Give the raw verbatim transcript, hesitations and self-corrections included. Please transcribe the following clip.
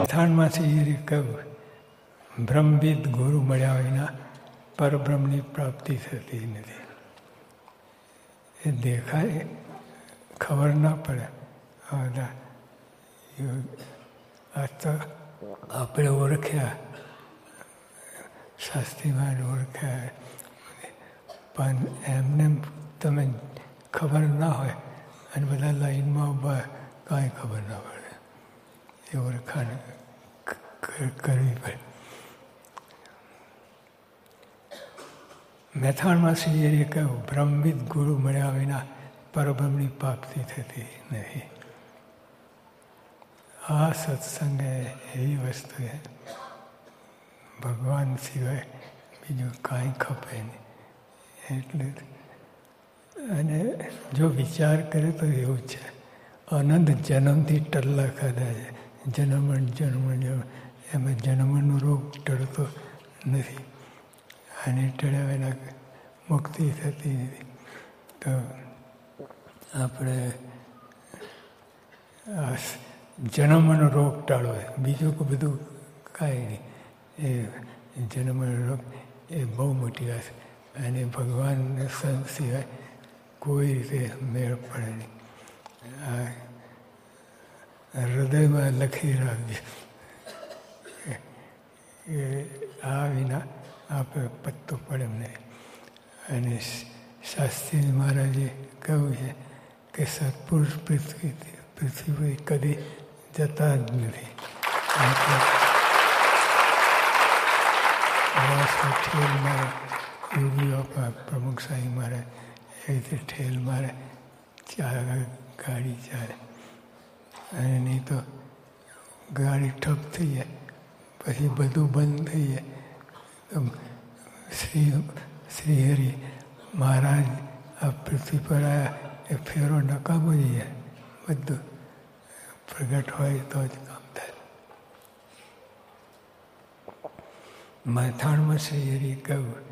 મથાણમાંથી એ કહ્યું, બ્રહ્મવિદ ગુરુ મળ્યા વિના પરબ્રહ્મની પ્રાપ્તિ થતી નથી. એ દેખાય, ખબર ના પડે. આ બધા આ તો આપણે ઓળખ્યા, શાસ્ત્રીમાં ઓળખ્યા, પણ એમને તમે ખબર ના હોય અને બધા લાઈનમાં ઉભા, કાંઈ ખબર ના પડે. એ ઓળખાણ કરવી પડે. મેથાણમાં શ્રીએ કહ્યું, બ્રહ્મવિદ ગુરુ મળ્યા વિના પરબ્રહ્મની પ્રાપ્તિ થતી નથી. આ સત્સંગ એવી વસ્તુ છે, ભગવાન સિવાય બીજું કાંઈ ખપે નહીં. એટલે અને જો વિચાર કરે તો એવું છે, અનંત જન્મથી ટલ્લા ખાધા છે. જન્મણ જન્મણ જન્મ એમાં જન્મનો રોગ ટળતો નથી. અને ટળ્યા વિના મુક્તિ થતી નથી. તો આપણે આ જન્મનો રોગ ટાળો, બીજું બધું કાંઈ નહીં. એ જન્મનો રોગ એ બહુ મોટી વાત. અને ભગવાન સંત સિવાય કોઈ રીતે મેળ પડે નહીં. આ હૃદયમાં લખી રાખજે. આ વિના આપણે પત્તો પડે નહીં. અને શાસ્ત્રી મહારાજે કહ્યું છે કે સત્પુરુષ પૃથ્વી પૃથ્વી કદી જતા જ નથી. ઠેલ મારે યોગીઓ પ્રમુખ સાંઈ મારે એ રીતે ઠેલ મારે ચાલે, ગાડી ચાલે. અને નહીં તો ગાડી ઠપ થઈ જાય, પછી બધું બંધ થઈ જાય. તો શ્રી શ્રીહરિ મહારાજ આ પૃથ્વી પર આવ્યા એ ફેરો નકામો જ જાય. બધું પ્રગટ હોય તો જ કામ થાય. મથાણમાં શ્રીહરિ કહ્યું,